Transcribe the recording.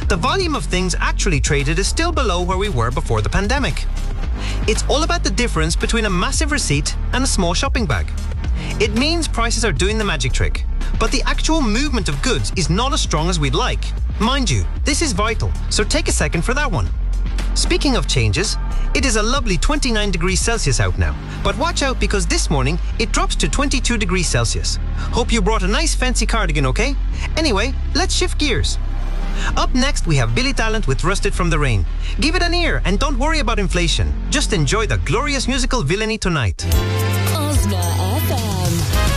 the volume of things actually traded is still below where we were before the pandemic. It's all about the difference between a massive receipt and a small shopping bag. It means prices are doing the magic trick, but the actual movement of goods is not as strong as we'd like. Mind you, this is vital, so take a second for that one. Speaking of changes, it is a lovely 29 degrees Celsius out now, but watch out because this morning it drops to 22 degrees Celsius. Hope you brought a nice fancy cardigan, okay? Anyway, let's shift gears. Up next we have Billy Talent with Rusted from the Rain. Give it an ear and don't worry about inflation. Just enjoy the glorious musical villainy tonight.